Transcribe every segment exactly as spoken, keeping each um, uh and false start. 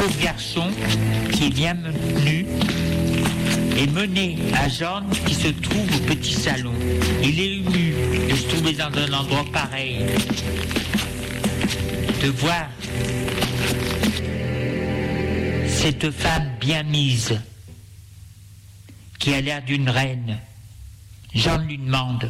pauvre garçon qui est bien venu et mené à Jeanne qui se trouve au petit salon. Il est ému de se trouver dans un endroit pareil, de voir cette femme bien mise qui a l'air d'une reine. Jeanne lui demande: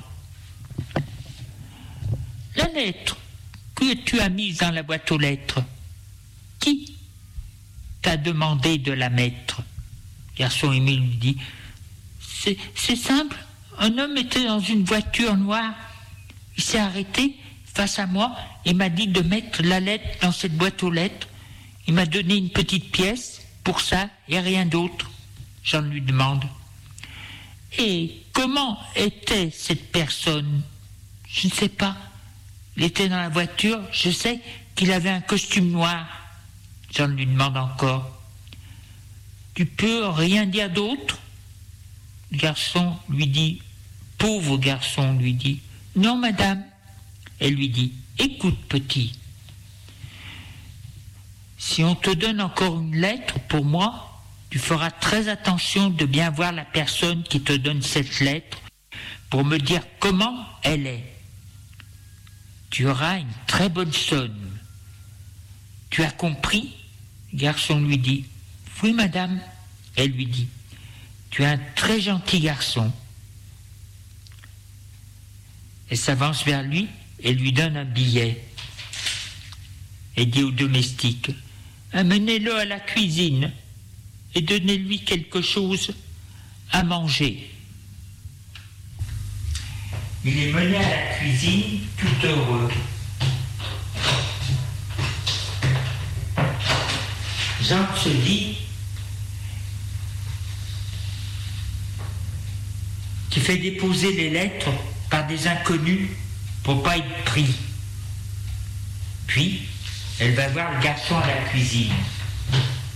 la lettre que tu as mise dans la boîte aux lettres, qui t'a demandé de la mettre? Garçon Émile lui dit: c'est, c'est simple, un homme était dans une voiture noire, il s'est arrêté face à moi et m'a dit de mettre la lettre dans cette boîte aux lettres. Il m'a donné une petite pièce pour ça et rien d'autre. Jeanne lui demande: et comment était cette personne? Je ne sais pas. Il était dans la voiture, je sais qu'il avait un costume noir. Jeanne lui demande encore: tu peux rien dire d'autre? Le garçon lui dit, pauvre garçon lui dit: non madame. Elle lui dit: écoute petit, si on te donne encore une lettre pour moi, tu feras très attention de bien voir la personne qui te donne cette lettre pour me dire comment elle est. Tu auras une très bonne somme. Tu as compris? Le garçon lui dit: oui madame. Elle lui dit: tu es un très gentil garçon. Elle s'avance vers lui et lui donne un billet. Elle dit au domestique: amenez-le à la cuisine et donnez-lui quelque chose à manger. Il est mené à la cuisine tout heureux. Jean se dit qu'il fait déposer les lettres par des inconnus pour pas être pris. Puis, elle va voir le garçon à la cuisine.